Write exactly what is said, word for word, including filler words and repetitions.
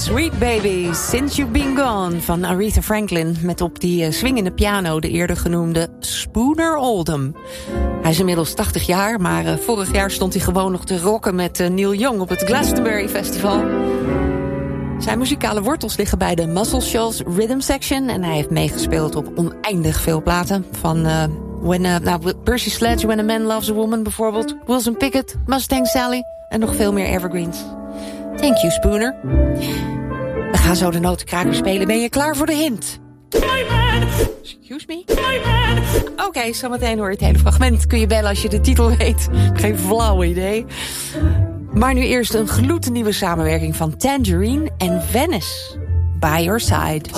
Sweet Baby, Since You've Been Gone van Aretha Franklin... met op die uh, swingende piano de eerder genoemde Spooner Oldham. Hij is inmiddels tachtig jaar, maar uh, vorig jaar stond hij gewoon nog te rocken... met uh, Neil Young op het Glastonbury Festival. Zijn muzikale wortels liggen bij de Muscle Shoals Rhythm Section... en hij heeft meegespeeld op oneindig veel platen. Van uh, when, uh, nou, Percy Sledge, When a Man Loves a Woman bijvoorbeeld... Wilson Pickett, Mustang Sally en nog veel meer evergreens. Thank you, Spooner. We gaan zo de notenkraker spelen. Ben je klaar voor de hint? Excuse me? Oké, okay, zometeen hoor je het hele fragment. Kun je bellen als je de titel weet. Geen flauw idee. Maar nu eerst een gloednieuwe samenwerking van Tangerine en Venice. By Your Side.